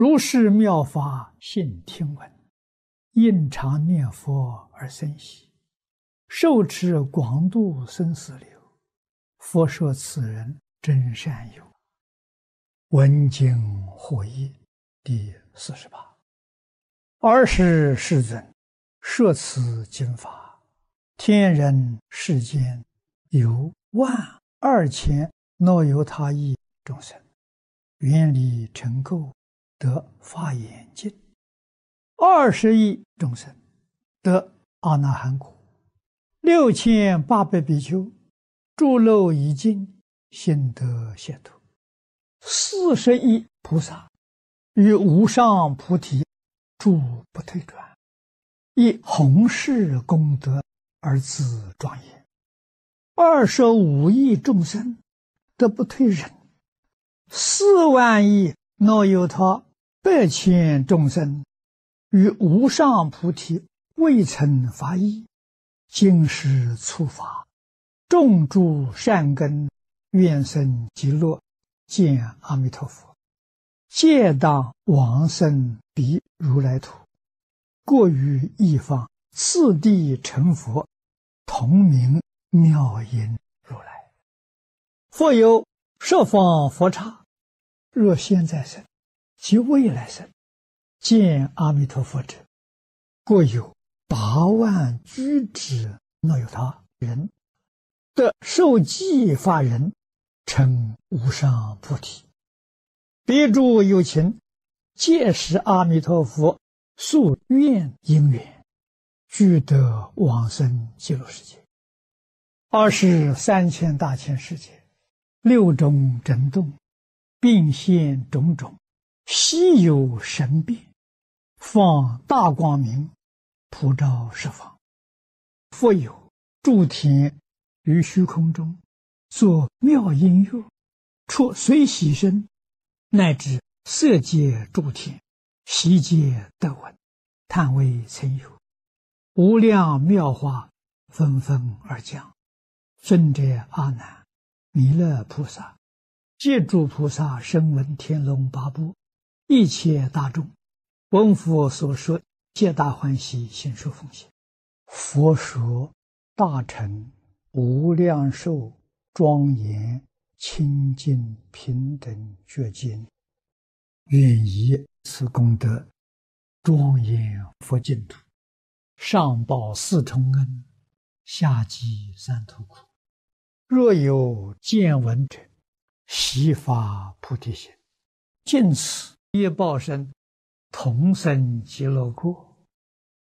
如是妙法信听闻，应常念佛而生喜，受持广度生死流。佛说此人真善友。闻经获益第48。尔时世尊摄此经法，天人世间有12000耨由他亿众生，愿力成垢，得法眼净；20亿众生得阿那含果；6800比丘诸漏已尽，心得解脱；40亿菩萨于无上菩提住不退转，以弘誓功德而自庄严；25亿众生得不退忍；4万亿耨由他8千众生于无上菩提未曾发意，今世触法，种诸善根，愿生极乐，见阿弥陀佛，皆当往生彼如来土，过于一方，次第成佛，同名妙音如来。复有十方佛刹，若现在生及未来生，见阿弥陀佛者，过有8万俱胝耨由他人，得受记法人，成无上菩提。彼诸有情，皆是阿弥陀佛宿愿因缘，俱得往生极乐世界。23千大千世界，6种震动，并现种种稀有神变，放大光明，普照十方。复有诸天于虚空中作妙音乐，出随喜声，乃至色界诸天，悉皆得闻，叹为曾有。无量妙话纷纷而讲。尊者阿难、弥勒菩萨、皆诸菩萨声闻天龙八部，一切大众，闻佛所说，皆大欢喜，信受奉献。佛说大乘无量寿庄严清净平等觉经，愿以此功德庄严佛净土，上报4重恩，下济3途苦。若有见闻者，悉发菩提心，尽此业报身，同生极乐国。